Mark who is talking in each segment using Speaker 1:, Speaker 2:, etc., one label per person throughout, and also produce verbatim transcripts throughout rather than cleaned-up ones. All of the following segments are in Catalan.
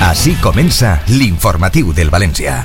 Speaker 1: Així comença l'informatiu del València.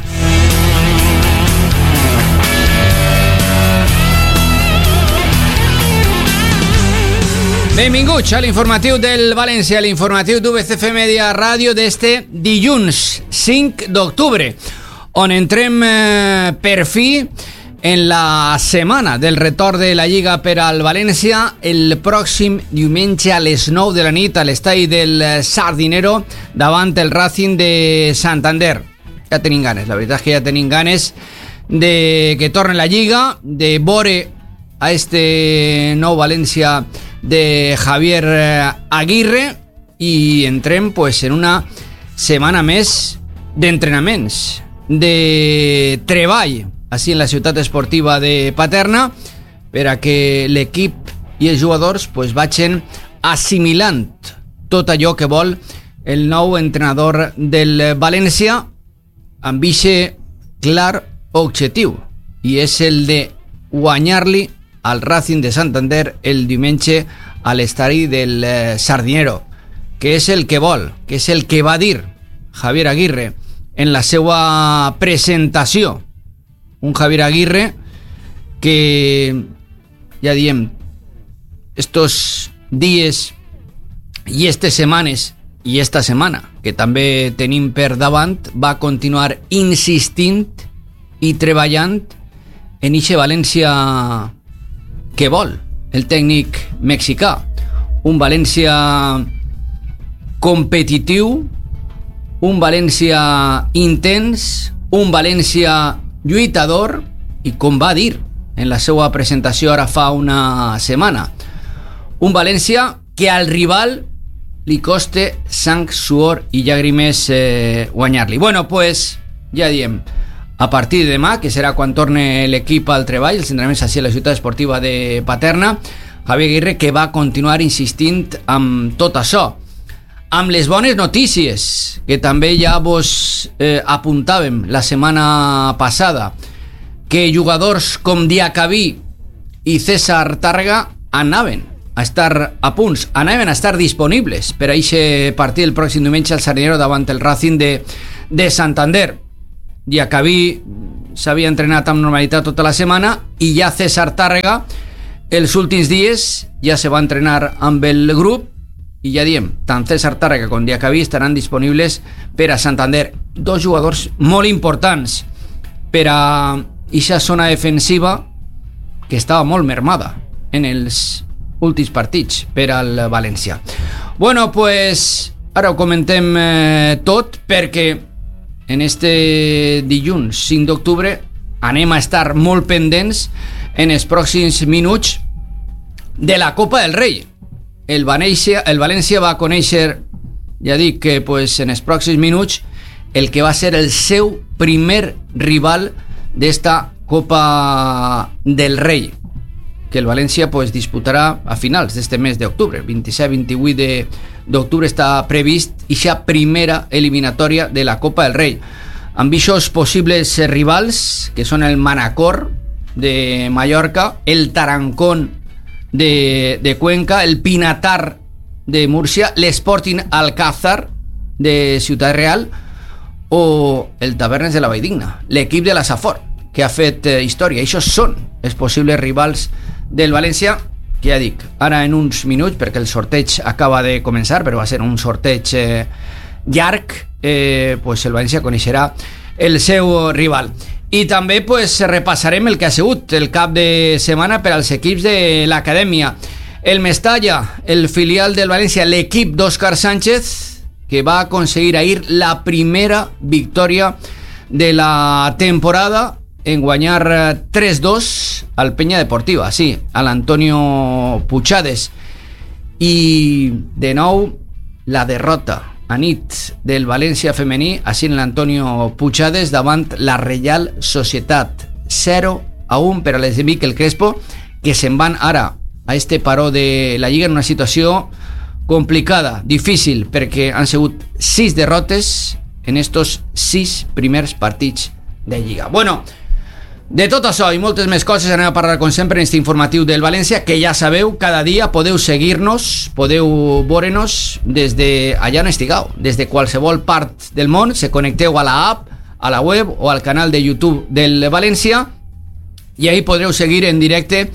Speaker 2: Benvinguts a l'informatiu del València, l'informatiu d'U V C F Media Ràdio d'este dilluns cinc d'octubre, on entrem eh, per fi en la setmana del retorn de la Lliga per al València el pròxim diumenge a les nou de la nit a l'estadi del Sardinero davant el Racing de Santander. Ja tenim ganes, la veritat és que ja tenim ganes de que torni la Lliga, de veure a este nou València de Javier Aguirre, i entrem pues, en una setmana més d'entrenaments, de treball així en la ciutat esportiva de Paterna, per a que l'equip i els jugadors pues, vagin assimilant tot allò que vol el nou entrenador del València amb aquest clar objectiu, i és el de guanyar-li al Racing de Santander el diumenge a l'estadi del Sardinero, que és el que vol, que és el que va dir Javier Aguirre en la seva presentació. Un Javier Aguirre que, ja diem, estos dies i estes setmanes i esta setmana que també tenim per davant, va continuar insistint i treballant en eixe València que vol el tècnic mexicà, un València competitiu, un València intens, un València lluitador, i com va dir en la seva presentació ara fa una setmana, un València que al rival li costa sang, suor i llàgrimes eh, guanyar-li. Bueno, pues ja diem, a partir de demà, que serà quan torne l'equip al treball, els entrenaments així a la ciutat esportiva de Paterna, Javier Aguirre que va continuar insistint amb tot això, amb les bones notícies que també ja vos eh, apuntàvem la setmana passada, que jugadors com Diacabí i César Tàrrega anaven a estar a punts, anaven a estar disponibles per a aquest partit el pròxim diumenge al Sardinero davant el Racing de, de Santander. Diacabí s'havia entrenat amb normalitat tota la setmana, i ja César Tàrrega els últims dies ja se va entrenar amb el grup, i ja diem, tant César Tàrrega com Diacabí estaran disponibles per a Santander. Dos jugadors molt importants per a aquesta zona defensiva que estava molt mermada en els últims partits per al València. Bueno, pues ara ho comentem eh, tot, perquè en este dilluns cinc d'octubre anem a estar molt pendents en els pròxims minuts de la Copa del Rei. El València, el València va conèixer, ja dic que pues, en els pròxims minuts, el que va ser el seu primer rival d'esta Copa del Rei, que el València pues, disputarà a finals d'este mes d'octubre. vint-i-set vint-i-vuit d'octubre està previst aquesta primera eliminatòria de la Copa del Rei, amb aquests possibles rivals que són el Manacor de Mallorca, el Tarancón de, de Cuenca, el Pinatar de Múrcia, l'Sporting Alcázar de Ciutat Real o el Tavernes de la Valldigna, l'equip de la Safor, que ha fet eh, història. Aquests són els possibles rivals del València, que ja dic, ara en uns minuts, perquè el sorteig acaba de començar, però va ser un sorteig eh, llarg, eh, pues el València coneixerà el seu rival. I també pues, repassarem el que ha sigut el cap de setmana per als equips de l'acadèmia. El Mestalla, el filial del València, l'equip d'Òscar Sánchez, que va aconseguir ahir la primera victòria de la temporada en guanyar tres dos al Peña Deportiva, sí, a l'Antonio Puchades. I de nou la derrota a nit del València femení, així en l'Antonio Puchades davant la Reial Societat, zero a un per a les de Miquel Crespo, que se'n van ara a este paró de la Lliga en una situació complicada, difícil, perquè han sigut sis derrotes en estos sis primers partits de Lliga. Bueno, De tot això i moltes més coses anem a parlar com sempre en este informatiu del València, que ja sabeu, cada dia podeu seguir-nos, podeu veure-nos des de allà on estigueu, des de qualsevol part del món. Se connecteu a la app, a la web o al canal de YouTube del València i ahí podreu seguir en directe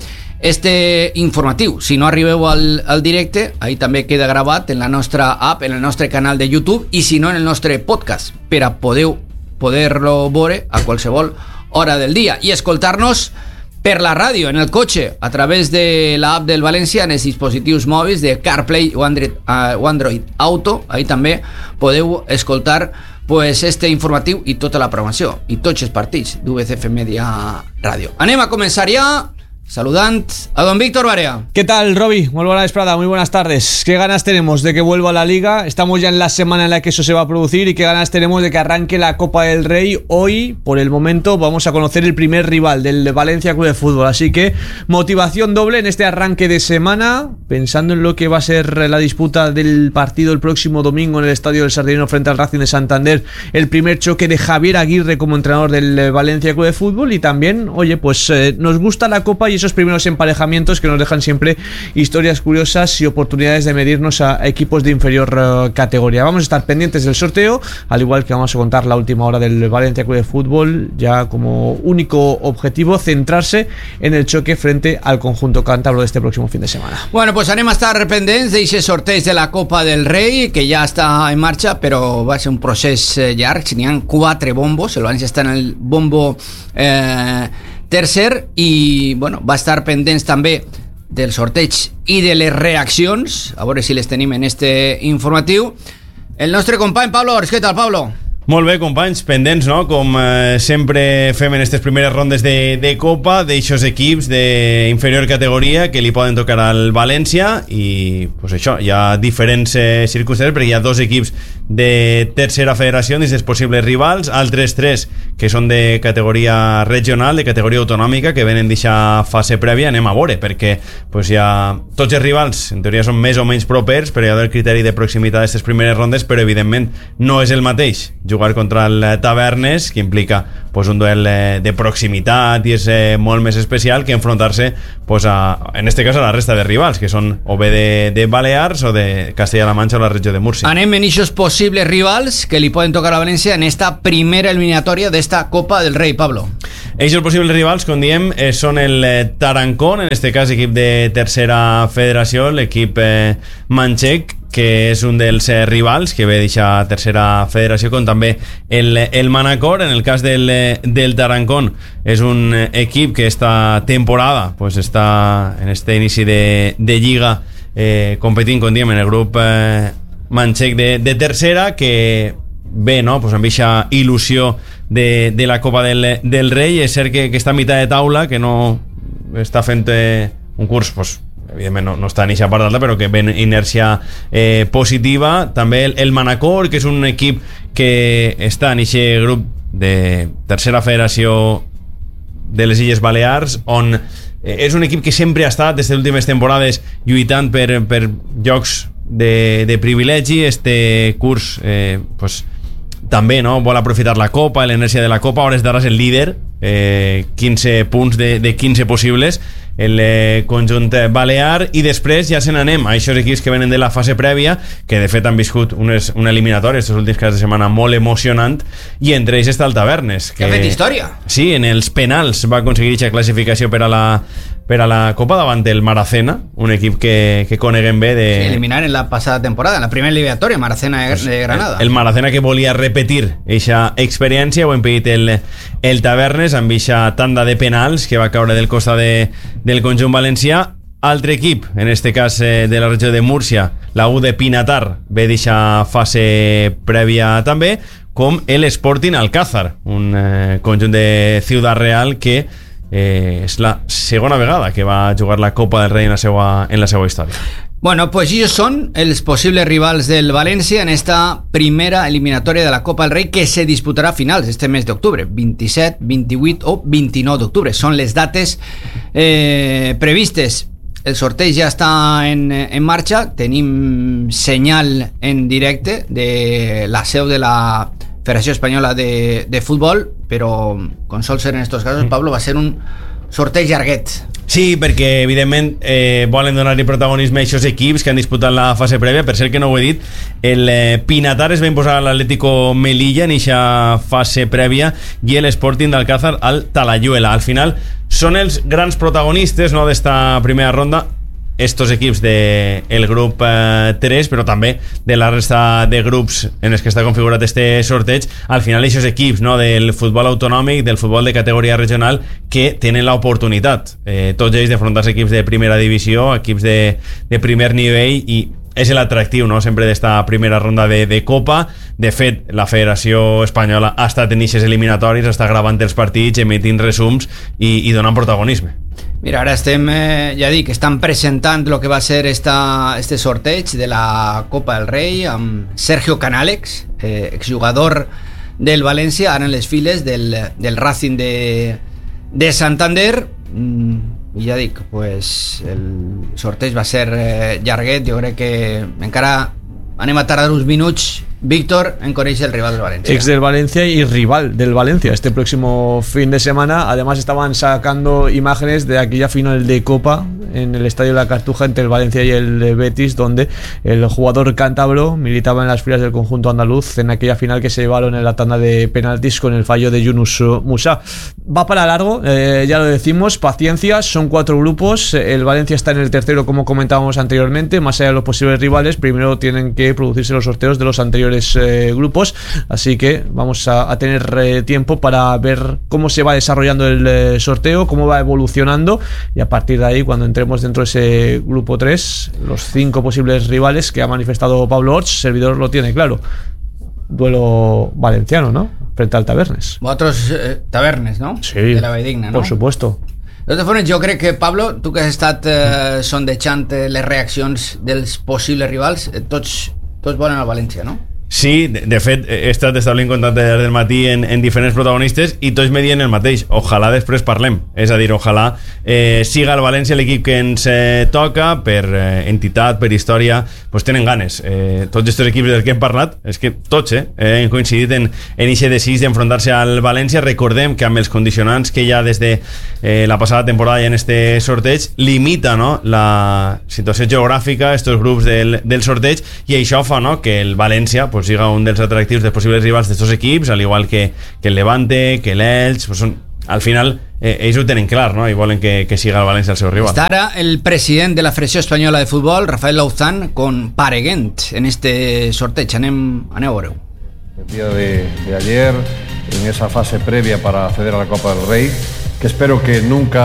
Speaker 2: este informatiu. Si no arribeu al, al directe, ahí també queda gravat en la nostra app, en el nostre canal de YouTube, i si no en el nostre podcast, per a podeu poder-lo veure a qualsevol hora del dia i escoltar-nos per la ràdio, en el cotxe, a través de l'app del València, en els dispositius mòbils de CarPlay o Android, uh, o Android Auto. Ahí també podeu escoltar pues este informatiu i tota la programació i tots els partits d'U V C F Media Ràdio. Anem a començar ja saludant a don Víctor Barea.
Speaker 3: ¿Qué tal, Roby? Muy buena Esprada, muy buenas tardes. ¿Qué ganas tenemos de que vuelva a la Liga? Estamos ya en la semana en la que eso se va a producir y qué ganas tenemos de que arranque la Copa del Rey. Hoy, por el momento, vamos a conocer el primer rival del Valencia Club de Fútbol, así que motivación doble en este arranque de semana, pensando en lo que va a ser la disputa del partido el próximo domingo en el Estadio del Sardinero frente al Racing de Santander, el primer choque de Javier Aguirre como entrenador del Valencia Club de Fútbol. Y también, oye, pues eh, nos gusta la Copa y esos primeros emparejamientos que nos dejan siempre historias curiosas y oportunidades de medirnos a equipos de inferior uh, categoría. Vamos a estar pendientes del sorteo, al igual que vamos a contar la última hora del Valencia Club de Fútbol, ya como único objetivo centrarse en el choque frente al conjunto cántabro de este próximo fin de semana.
Speaker 2: Bueno, pues anem a estar pendents d'aquest sorteig de la Copa del Rei, que ja està en marxa, però va ser un procés eh, llarg. N'hi ha quatre bombos, el València està en el bombo eh, tercer i bueno, va estar pendents també del sorteig i de les reaccions, a veure si les tenim en este informatiu. El nostre company Pablo Ors. Què tal, Pablo?
Speaker 4: Molt bé, companys, pendents, no? Com eh, sempre fem en aquestes primeres rondes de, de Copa, d'eixos equips d'inferior categoria que li poden tocar al València, i pues això, hi ha diferents eh, circumstàncies, perquè hi ha dos equips de tercera federació dins dels possibles rivals, altres tres que són de categoria regional, de categoria autonòmica, que venen d'eixa fase prèvia. Anem a veure, perquè pues, ja, tots els rivals en teoria són més o menys propers, però hi ha el criteri de proximitat d'aquestes primeres rondes, però evidentment no és el mateix jugar contra el Tavernes, que implica pues, un duel eh, de proximitat i és eh, molt més especial que enfrontar-se pues, a, en este cas a la resta de rivals, que són o bé de, de Balears o de Castella-La Manxa o la regió de Múrcia.
Speaker 2: Anem en eixos possibles rivals que li poden tocar a València en esta primera eliminatòria d'esta Copa del Rei, Pablo.
Speaker 4: Eixos possibles rivals, com diem, eh, són el eh, Tarancón, en este cas equip de tercera federació, l'equip eh, manxec, que és un dels eh, rivals que ve d'eixa tercera federació, com també el, el Manacor. En el cas del, del Tarancón, és un equip que esta temporada pues, està en este inici de, de Lliga eh, competint, com diem, en el grup eh, manxec de, de tercera, que ve, no?, pues, amb eixa il·lusió de, de la Copa del, del Rei. És cert que, que està a meitat de taula, que no està fent eh, un curs pues, evidentment no, no està en eixa part d'alta, però que ven inèrcia eh, positiva. També el, el Manacor, que és un equip que està en eixe grup de tercera federació de les Illes Balears, on eh, és un equip que sempre ha estat des de les últimes temporades lluitant per, per llocs de, de privilegi. Este curs eh, pues, també, no?, vol aprofitar la Copa, l'enèrgia de la Copa. Ara és d'ara el líder, eh, quinze punts de, de quinze possibles, el eh, conjunt balear. I després ja se n'anem a aquests equips que venen de la fase prèvia, que de fet han viscut unes, una eliminatòria aquests últims caps de setmana molt emocionant, i entre ells està el Tavernes, que
Speaker 2: ha fet història.
Speaker 4: Sí, en els penals va aconseguir aquesta classificació per a la per a la Copa davant el Maracena, un equip que, que coneguem bé de...
Speaker 2: Sí, eliminar en la passada temporada, en la primera eliminatòria, Maracena de, de Granada.
Speaker 4: El, el Maracena que volia repetir eixa experiència, ho ha impedit el, el Tavernes amb eixa tanda de penals que va caure del costat de, del conjunt valencià. Altre equip, en este cas eh, de la regió de Múrcia, la U de Pinatar, ve d'eixa fase prèvia també, com el Sporting Alcázar, un eh, conjunt de Ciudad Real que Eh, és la segona vegada que va jugar la Copa del Rei en la seva, en la seva història.
Speaker 2: Bueno, pues ellos són els possibles rivals del València en esta primera eliminatòria de la Copa del Rei, que se disputarà a finals este mes d'octubre, vint-i-set, vint-i-vuit o vint-i-nou d'octubre. Són les dates eh, previstes. El sorteig ja està en, en marxa. Tenim senyal en directe de la seu de la Federació Espanyola de, de Futbol. però com sol ser en estos casos, Pablo, va ser un sorteig llarguet.
Speaker 4: Sí, perquè evidentment eh, volen donar-li protagonisme a aquests equips que han disputat la fase prèvia. Per cert, que no ho he dit, el eh, Pinatar es va imposar a l'Atlético Melilla en aquesta fase prèvia i el Sporting d'Alcázar al Talayuela. Al final són els grans protagonistes, no, d'esta primera ronda, estos equips del de grup eh, tres, però també de la resta de grups en els que està configurat este sorteig. Al final, aquests equips, no, del futbol autonòmic, del futbol de categoria regional, que tenen l'oportunitat, eh, tots ells, d'afrontar-se equips de primera divisió, equips de, de primer nivell, i és l'atractiu, no?, sempre d'esta primera ronda de, de Copa. De fet, la Federació Espanyola ha estat en eixes eliminatoris, està gravant els partits, emitint resums i, i donant protagonisme.
Speaker 2: Mira, ara estem, eh, ja dic, estan presentant el que va ser esta, este sorteig de la Copa del Rei amb Sergio Canalex, eh, exjugador del València, ara en les files del, del Racing de, de Santander. Mm, i ja dic, pues, el sorteig va ser eh, llarguet. Jo crec que encara anem a tardar uns minuts, Víctor, en conèixer el rival del Valencia.
Speaker 3: Ex del Valencia y rival del Valencia este próximo fin de semana. Además estaban sacando imágenes de aquella final de Copa en el Estadio La Cartuja entre el Valencia y el Betis, donde el jugador cántabro militaba en las filas del conjunto andaluz en aquella final que se llevaron en la tanda de penaltis con el fallo de Yunus Musa. Va para largo, eh, ya lo decimos, paciencia, son cuatro grupos, el Valencia está en el tercero, como comentábamos anteriormente. Más allá de los posibles rivales, primero tienen que producirse los sorteos de los anteriores Eh, grupos, así que vamos a, a tener eh, tiempo para ver cómo se va desarrollando el eh, sorteo, cómo va evolucionando, y a partir de ahí, cuando entremos dentro de ese grupo tres, los cinco posibles rivales que ha manifestado Pablo Orts, servidor lo tiene claro: duelo valenciano, ¿no?, frente al Tabernes.
Speaker 2: Vosotros, eh, Tabernes, ¿no?
Speaker 3: Sí,
Speaker 2: de la Valldigna, ¿no?
Speaker 3: Por supuesto.
Speaker 2: De totes formes, jo crec que, Pablo, tu que has estat eh, sondejant les reaccions dels possibles rivals, eh, tots, tots volen el València, no?
Speaker 4: Sí, de, de fet, he estat establint contacte des del matí en, en diferents protagonistes i tots me diuen el mateix: ojalà després parlem. És a dir, ojalà eh, siga el València l'equip que ens eh, toca, per eh, entitat, per història, pues tenen ganes. Eh, tots aquests equips dels que hem parlat, és que tots eh, eh, han coincidit en eixe desig d'enfrontar-se al València. Recordem que amb els condicionants que hi ha des de eh, la passada temporada i en este sorteig, limita, no?, la situació geogràfica, estos grups del, del sorteig, i això fa, no?, que el València pues, siga un dels atractius dels possibles rivals d'estos equips, al igual que, que el Levante, que l'Elx. Pues són, al final eh, ells ho tenen clar, no?, i volen que, que siga el València el seu rival.
Speaker 2: Està ara el president de la Federació Espanyola de Futbol, Rafael Lauzán, compareguent en este sorteig. Anem, aneu a veure-ho.
Speaker 5: El día de, de ayer, en esa fase previa para acceder a la Copa del Rey, que espero que nunca